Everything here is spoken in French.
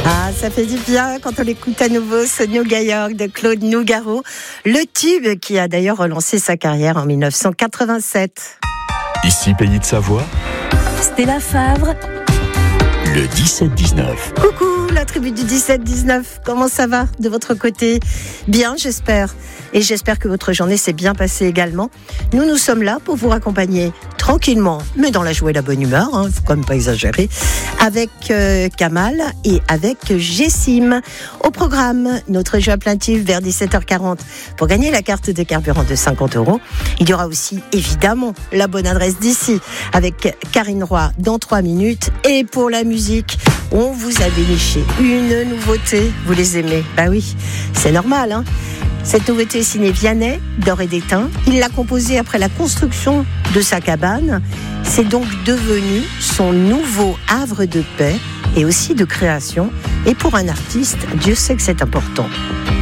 Ah, ça fait du bien quand on écoute à nouveau ce New York de Claude Nougaro, le tube qui a d'ailleurs relancé sa carrière en 1987. Ici Pays de Savoie, Stella Favre, le 17-19. Coucou la tribu du 17-19, comment ça va de votre côté? Bien, j'espère. Et j'espère que votre journée s'est bien passée également. Nous sommes là pour vous raccompagner tranquillement, mais dans la joie et la bonne humeur, faut quand même pas exagérer, avec Kamal et avec Jessim. Au programme, notre jeu à plein tube vers 17h40 pour gagner la carte de carburant de 50€. Il y aura aussi, évidemment, la bonne adresse d'ici avec Karine Roy dans 3 minutes. Et pour la musique, on vous a déniché une nouveauté. Vous les aimez? Bah oui, c'est normal, hein. Cette nouveauté est signée Vianney, d'Or et d'Étain. Il l'a composée après la construction de sa cabane. C'est donc devenu son nouveau havre de paix et aussi de création. Et pour un artiste, Dieu sait que c'est important.